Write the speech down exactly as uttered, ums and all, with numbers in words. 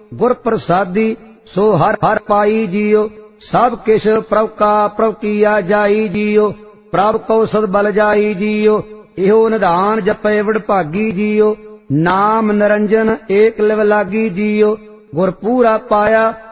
गुर प्रसादी सो हर हर पाई जियो। सब किश प्रभ का प्रभ किया जाई जियो। प्रभ को सद बल जाई जियो। इहो निधान जपे वडभागी जियो। नाम निरंजन एक लिव लागी जियो। गुर पूरा पाया